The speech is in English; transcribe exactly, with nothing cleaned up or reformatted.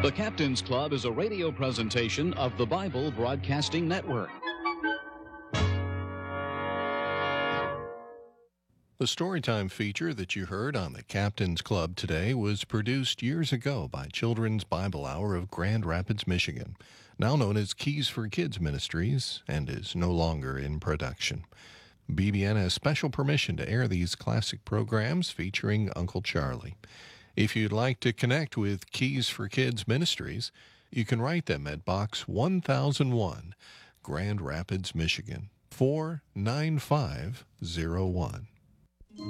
The Captain's Club is a radio presentation of the Bible Broadcasting Network. The Storytime feature that you heard on the Captain's Club today was produced years ago by Children's Bible Hour of Grand Rapids, Michigan, now known as Keys for Kids Ministries, and is no longer in production. B B N has special permission to air these classic programs featuring Uncle Charlie. If you'd like to connect with Keys for Kids Ministries, you can write them at Box one thousand one, Grand Rapids, Michigan, four nine five zero one.